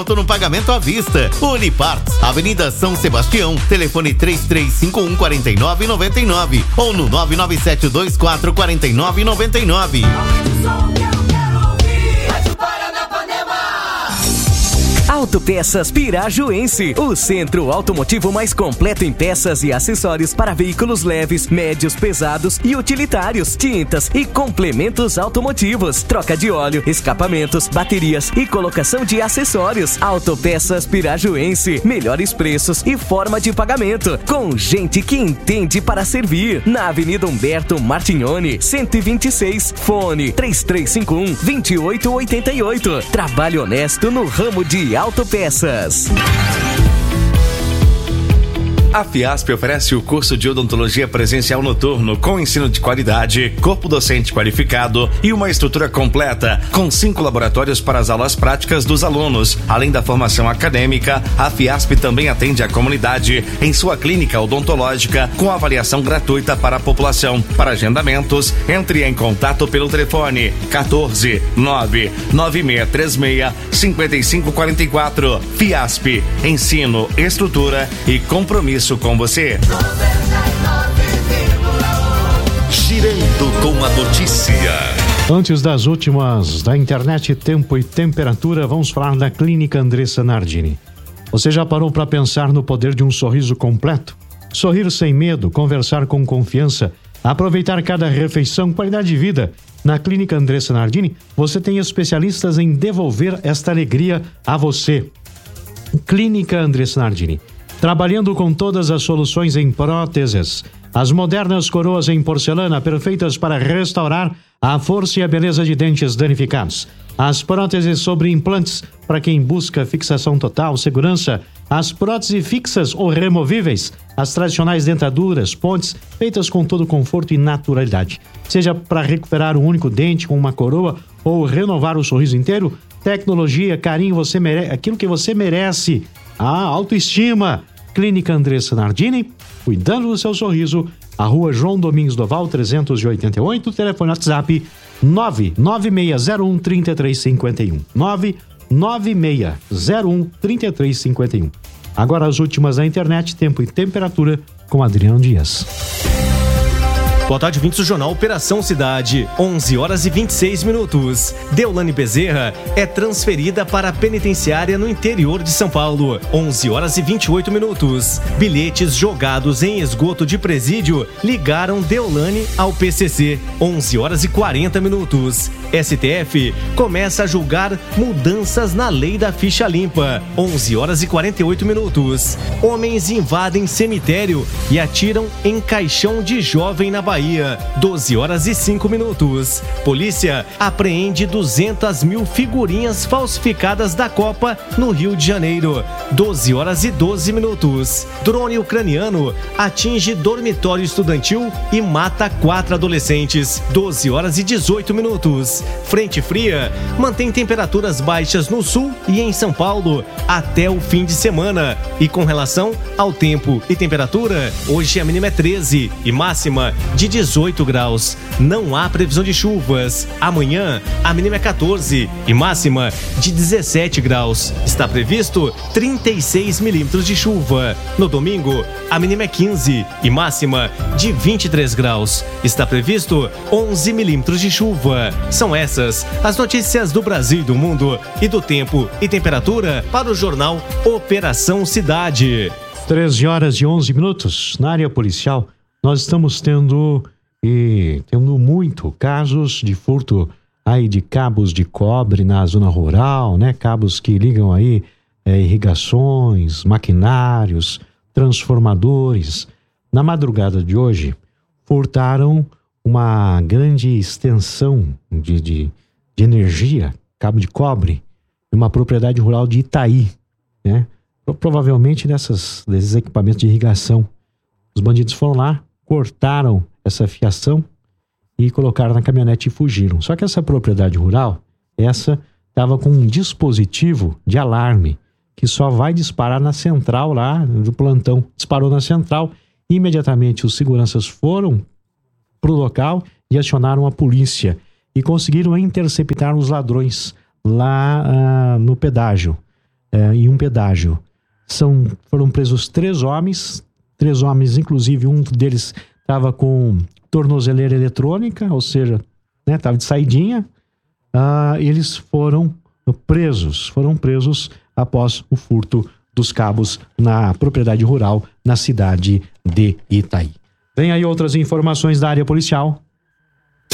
no pagamento à vista. Uniparts, Avenida São Sebastião, telefone 3351-4999 ou no 997244999. Autopeças Pirajuense, o centro automotivo mais completo em peças e acessórios para veículos leves, médios, pesados e utilitários, tintas e complementos automotivos, troca de óleo, escapamentos, baterias e colocação de acessórios. Autopeças Pirajuense, melhores preços e forma de pagamento, com gente que entende para servir. Na Avenida Humberto Martignoni, 126, fone 3351-2888. Trabalho honesto no ramo de autopeças. A Fiasp oferece o curso de odontologia presencial noturno com ensino de qualidade, corpo docente qualificado e uma estrutura completa, com 5 laboratórios para as aulas práticas dos alunos. Além da formação acadêmica, a Fiasp também atende a comunidade em sua clínica odontológica com avaliação gratuita para a população. Para agendamentos, entre em contato pelo telefone 14-99636-5544. Fiasp, ensino, estrutura e compromisso com você. Girando com a notícia. Antes das últimas da internet, tempo e temperatura, vamos falar da Clínica Andressa Nardini. Você já parou para pensar no poder de um sorriso completo? Sorrir sem medo, conversar com confiança, aproveitar cada refeição, qualidade de vida. Na Clínica Andressa Nardini, você tem especialistas em devolver esta alegria a você. Clínica Andressa Nardini, trabalhando com todas as soluções em próteses. As modernas coroas em porcelana perfeitas para restaurar a força e a beleza de dentes danificados. As próteses sobre implantes para quem busca fixação total, segurança. As próteses fixas ou removíveis. As tradicionais dentaduras, pontes, feitas com todo conforto e naturalidade. Seja para recuperar um único dente com uma coroa ou renovar o sorriso inteiro, tecnologia, carinho, você merece, aquilo que você merece. A autoestima. Clínica Andressa Nardini, cuidando do seu sorriso. A Rua João Domingos Doval, 388, telefone WhatsApp 99601-3351. 99601-3351. Agora as últimas da internet, tempo e temperatura, com Adriano Dias. Boa tarde, ouvintes do Jornal Operação Cidade, 11h26. Deolane Bezerra é transferida para a penitenciária no interior de São Paulo, 11h28. Bilhetes jogados em esgoto de presídio ligaram Deolane ao PCC, 11h40. STF começa a julgar mudanças na lei da ficha limpa, 11h48. Homens invadem cemitério e atiram em caixão de jovem na Bahia, 12h05. Polícia apreende 200.000 figurinhas falsificadas da Copa no Rio de Janeiro, 12h12. Drone ucraniano atinge dormitório estudantil e mata 4 adolescentes, 12h18. Frente fria mantém temperaturas baixas no sul e em São Paulo até o fim de semana. E com relação ao tempo e temperatura, hoje a mínima é 13 e máxima de 18 graus. Não há previsão de chuvas. Amanhã a mínima é 14 e máxima de 17 graus. Está previsto 36 milímetros de chuva. No domingo a mínima é 15 e máxima de 23 graus. Está previsto 11 milímetros de chuva. São essas as notícias do Brasil e do mundo e do tempo e temperatura para o Jornal Operação Cidade. 13h11. Na área policial, nós estamos tendo muito casos de furto aí de cabos de cobre na zona rural, né? Cabos que ligam aí irrigações, maquinários, transformadores. Na madrugada de hoje, furtaram uma grande extensão de energia, cabo de cobre, em uma propriedade rural de Itaí, né? Provavelmente desses equipamentos de irrigação. Os bandidos foram lá, cortaram essa fiação e colocaram na caminhonete e fugiram. Só que essa propriedade rural, estava com um dispositivo de alarme que só vai disparar na central lá do plantão. Disparou na central, imediatamente os seguranças foram para o local e acionaram a polícia e conseguiram interceptar os ladrões lá no pedágio. em um pedágio. Foram presos 3 homens, inclusive um deles estava com tornozeleira eletrônica, ou seja, estava de saidinha. Eles foram presos após o furto dos cabos na propriedade rural na cidade de Itaí. Vem aí outras informações da área policial.